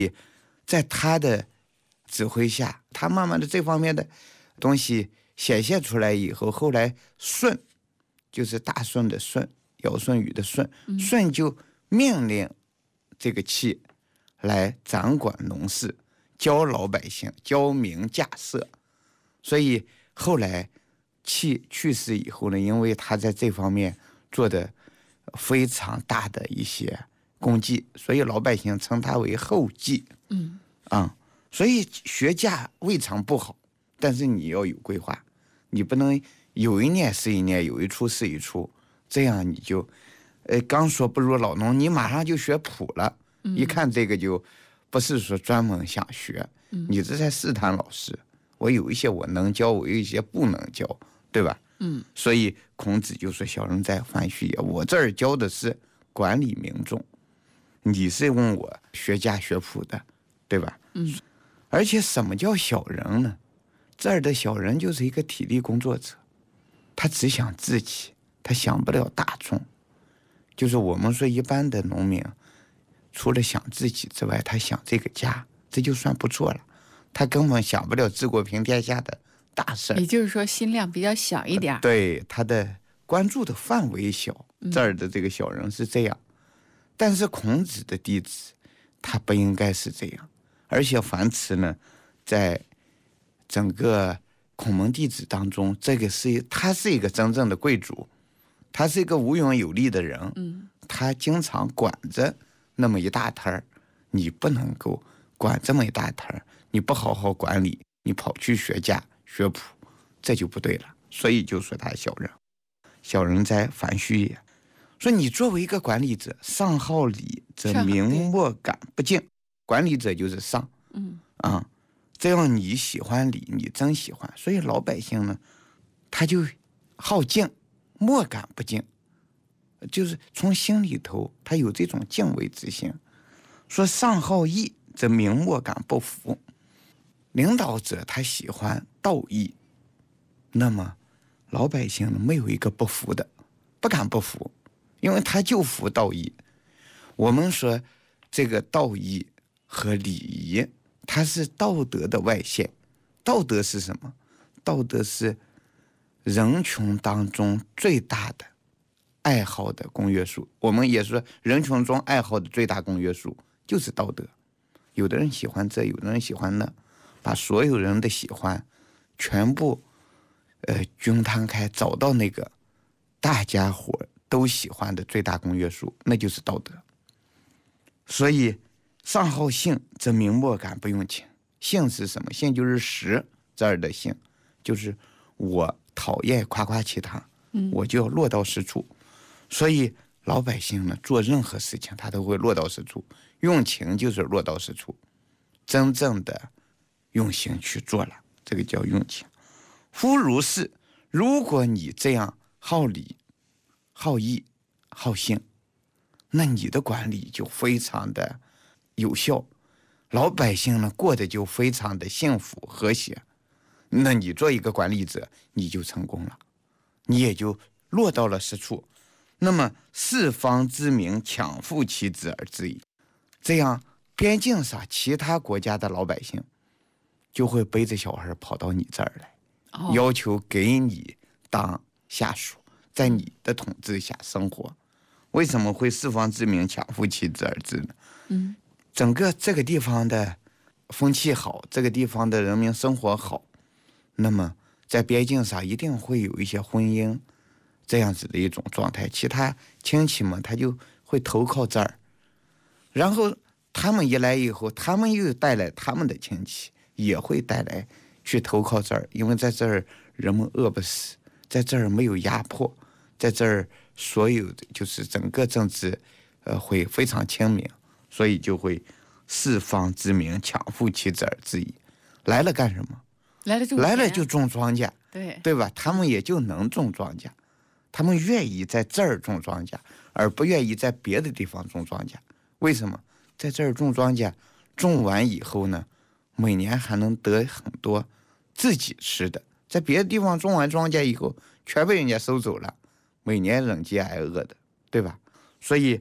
在他的指挥下，他慢慢的这方面的东西显现出来以后，后来舜就是大舜的舜，尧舜禹的舜，舜就命令这个契来掌管农事，教老百姓，教民稼穑。所以后来契去世以后呢，因为他在这方面做的非常大的一些功绩，所以老百姓称他为后稷。所以学驾未尝不好，但是你要有规划，你不能有一年是一年，有一出是一出，这样你就刚说不如老农，你马上就学谱了，一看这个就不是说专门想学，你这在试探老师，我有一些我能教，我有一些不能教，对吧？所以孔子就说小人在繁虚也，我这儿教的是管理民众，你是问我学驾学谱的，对吧？而且什么叫小人呢？这儿的小人就是一个体力工作者，他只想自己，他想不了大众。就是我们说一般的农民，除了想自己之外，他想这个家，这就算不错了。他根本想不了治国平天下的大事， 也就是说心量比较小一点。 对，他的关注的范围小，这儿的这个小人是这样。但是孔子的弟子，他不应该是这样。而且樊迟呢，在整个孔门弟子当中，他是一个真正的贵族，他是一个无勇有力的人。他经常管着那么一大摊儿，你不能够管这么一大摊儿，你不好好管理，你跑去学驾学谱，这就不对了。所以就说他小人，小人在繁虚也。说你作为一个管理者，上好礼则民莫敢不敬。管理者就是上，这样你喜欢礼，你真喜欢，所以老百姓呢，他就好敬，莫敢不敬，就是从心里头他有这种敬畏之心。说上好义，则民莫敢不服。领导者他喜欢道义，那么老百姓呢，没有一个不服的，不敢不服，因为他就服道义。我们说这个道义和礼仪，它是道德的外现。道德是什么？道德是人群当中最大的爱好的公约数。我们也说人群中爱好的最大公约数就是道德。有的人喜欢这，有的人喜欢那，把所有人的喜欢全部均摊开，找到那个大家伙都喜欢的最大公约数，那就是道德。所以上好信，则民莫敢不用情。信是什么？信就是实，这儿的信就是我讨厌夸夸其谈，我就要落到实处。所以老百姓呢，做任何事情他都会落到实处，用情就是落到实处，真正的用心去做了，这个叫用情。夫如是，如果你这样好礼、好义、好信，那你的管理就非常的有效，老百姓呢过得就非常的幸福和谐。那你做一个管理者，你就成功了，你也就落到了实处。那么四方之民强附其职而治矣。这样边境上其他国家的老百姓就会背着小孩跑到你这儿来，要求给你当下属，在你的统治下生活。为什么会四方之民强附其职而治呢？整个这个地方的风气好，这个地方的人民生活好，那么在边境上一定会有一些婚姻这样子的一种状态，其他亲戚们他就会投靠这儿，然后他们一来以后，他们又带来他们的亲戚，也会带来去投靠这儿，因为在这儿人们饿不死，在这儿没有压迫，在这儿所有的就是整个政治会非常清明，所以就会四方之民强附其职而治矣。来了干什么？来了就种庄稼，对吧？他们也就能种庄稼，他们愿意在这儿种庄稼，而不愿意在别的地方种庄稼。为什么？在这儿种庄稼，种完以后呢，每年还能得很多自己吃的。在别的地方种完庄稼以后，全被人家收走了，每年忍饥挨饿的，对吧？所以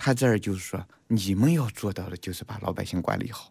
他这儿就是说，你们要做到的就是把老百姓管理好。